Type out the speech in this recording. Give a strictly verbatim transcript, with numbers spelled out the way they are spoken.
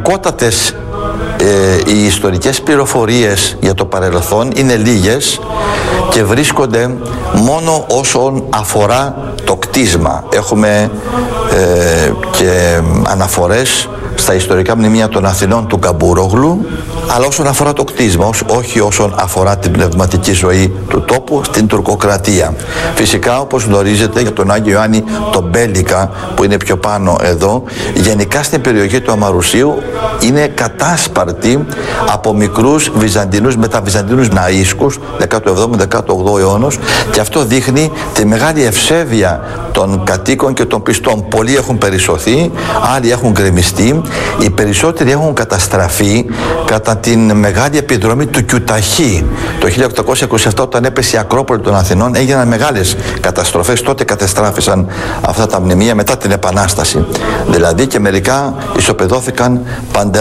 Κότατες ε, οι ιστορικές πληροφορίες για το παρελθόν είναι λίγες και βρίσκονται μόνο όσον αφορά το κτίσμα. Έχουμε ε, και αναφορές στα ιστορικά μνημεία των Αθηνών του Καμπούρογλου, αλλά όσον αφορά το κτίσμα, όχι όσον αφορά την πνευματική ζωή του τόπου στην τουρκοκρατία. Φυσικά, όπως γνωρίζετε, για τον Άγιο Ιωάννη τον Μπέλικα, που είναι πιο πάνω εδώ, γενικά στην περιοχή του Αμαρουσίου είναι κατάσπαρτη από μικρούς βυζαντινούς, μεταβυζαντινούς ναΐσκους δέκατο έβδομο δέκατο όγδοο αιώνος, και αυτό δείχνει τη μεγάλη ευσέβεια των κατοίκων και των πιστών. Πολλοί έχουν περισσωθεί, άλλοι έχουν γκρεμιστεί, οι περισσότεροι έχουν καταστραφεί κατά την μεγάλη επιδρομή του Κιουταχή. Το χίλια οκτακόσια είκοσι επτά, όταν έπεσε η Ακρόπολη των Αθηνών, έγιναν μεγάλες καταστροφές. Τότε κατεστράφησαν αυτά τα μνημεία μετά την Επανάσταση. Δηλαδή, και μερικά ισοπεδώθηκαν παντελώς.